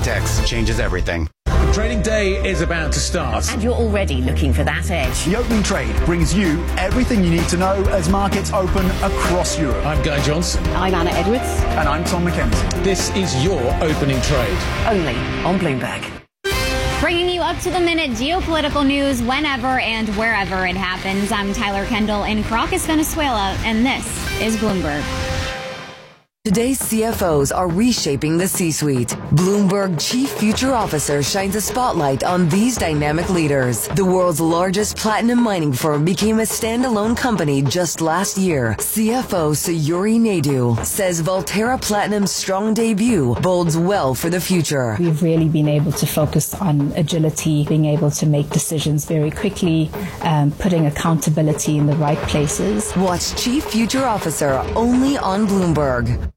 Paytex changes everything. Trading day is about to start. And you're already looking for that edge. The Opening Trade brings you everything you need to know as markets open across Europe. I'm Guy Johnson. I'm Anna Edwards. And I'm Tom McKenzie. This is your Opening Trade. Only on Bloomberg. Bringing you up to the minute geopolitical news whenever and wherever it happens. I'm Tyler Kendall in Caracas, Venezuela, and this is Bloomberg. Today's CFOs are reshaping the C-suite. Bloomberg Chief Future Officer shines a spotlight on these dynamic leaders. The world's largest platinum mining firm became a standalone company just last year. CFO Sayuri Naidu says Valterra Platinum's strong debut bodes well for the future. We've really been able to focus on agility, being able to make decisions very quickly, putting accountability in the right places. Watch Chief Future Officer only on Bloomberg.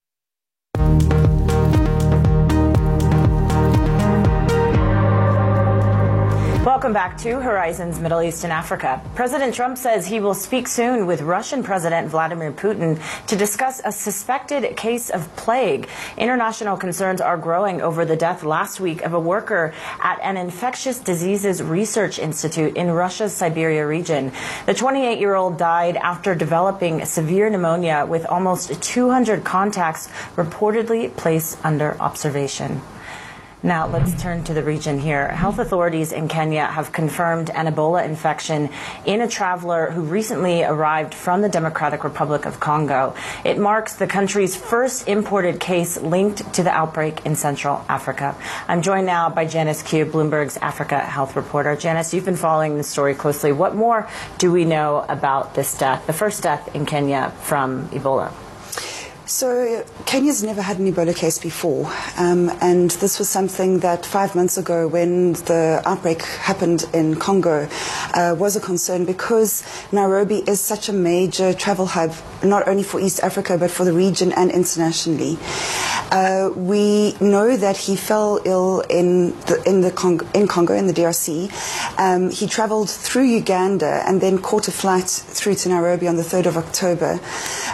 Welcome back to Horizons Middle East and Africa. President Trump says he will speak soon with Russian President Vladimir Putin to discuss a suspected case of plague. International concerns are growing over the death last week of a worker at an infectious diseases research institute in Russia's Siberia region. The 28-year-old died after developing severe pneumonia with almost 200 contacts reportedly placed under observation. Now, let's turn to the region here. Health authorities in Kenya have confirmed an Ebola infection in a traveler who recently arrived from the Democratic Republic of Congo. It marks the country's first imported case linked to the outbreak in Central Africa. I'm joined now by Janice Q, Bloomberg's Africa health reporter. Janice, you've been following the story closely. What more do we know about this death, the first death in Kenya from Ebola? So Kenya's never had an Ebola case before, and this was something that 5 months ago when the outbreak happened in Congo was a concern because Nairobi is such a major travel hub, not only for East Africa but for the region and internationally. We know that he fell ill in Congo, in the DRC. He traveled through Uganda and then caught a flight through to Nairobi on the 3rd of October.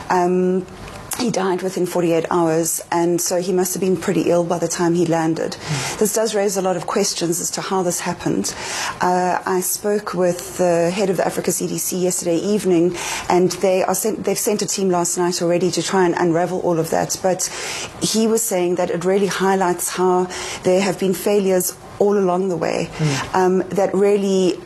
He died within 48 hours, and so he must have been pretty ill by the time he landed. This does raise a lot of questions as to how this happened. I spoke with the head of the Africa CDC yesterday evening, and they've sent a team last night already to try and unravel all of that. But he was saying that it really highlights how there have been failures all along the way. That really,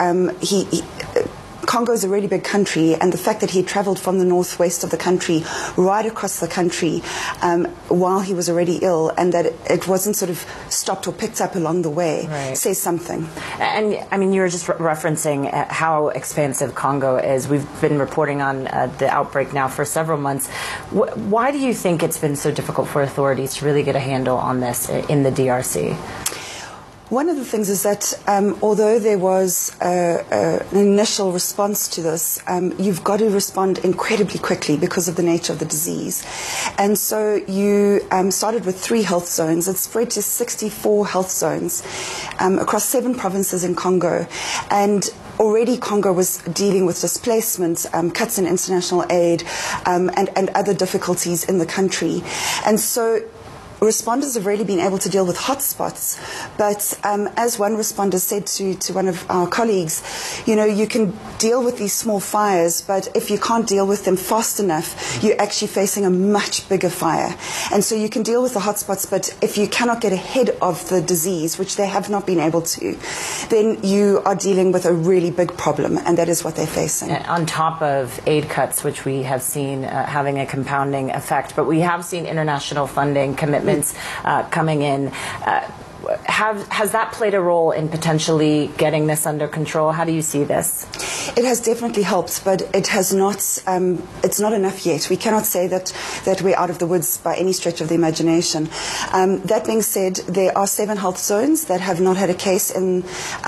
Congo is a really big country, and the fact that he traveled from the northwest of the country right across the country while he was already ill, and that it wasn't sort of stopped or picked up along the way, says something. And I mean, you were just referencing how expansive Congo is. We've been reporting on the outbreak now for several months. Why do you think it's been so difficult for authorities to really get a handle on this in the DRC? One of the things is that although there was an initial response to this, you've got to respond incredibly quickly because of the nature of the disease. And so you started with 3 health zones. It spread to 64 health zones across 7 provinces in Congo. And already Congo was dealing with displacement, cuts in international aid, and other difficulties in the country. And so responders have really been able to deal with hotspots, but as one responder said to one of our colleagues, you know, you can deal with these small fires, but if you can't deal with them fast enough, you're actually facing a much bigger fire. And so you can deal with the hotspots, but if you cannot get ahead of the disease, which they have not been able to, then you are dealing with a really big problem, and that is what they're facing. On top of aid cuts, which we have seen having a compounding effect, but we have seen international funding commitments coming in. Has that played a role in potentially getting this under control? How do you see this? It has definitely helped, but it has not. It's not enough yet. We cannot say that we're out of the woods by any stretch of the imagination. That being said, there are 7 health zones that have not had a case in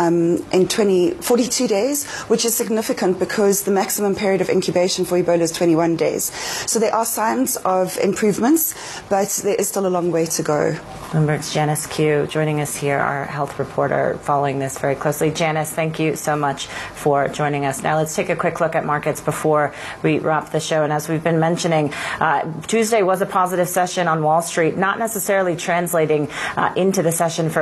42 days, which is significant because the maximum period of incubation for Ebola is 21 days. So there are signs of improvements, but there is still a long way to go. Bloomberg's Janice Q joining us here, our health reporter, following this very closely. Janice, thank you so much for joining us. Now let's take a quick look at markets before we wrap the show. And as we've been mentioning, Tuesday was a positive session on Wall Street, not necessarily translating into the session for